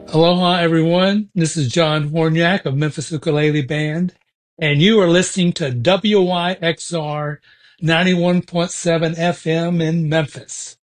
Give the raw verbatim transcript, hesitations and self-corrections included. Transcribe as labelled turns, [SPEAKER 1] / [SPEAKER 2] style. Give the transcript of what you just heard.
[SPEAKER 1] Aloha, everyone. This is John Horniak of Memphis Ukulele Band, and you are listening to W Y X R ninety-one point seven F M in Memphis.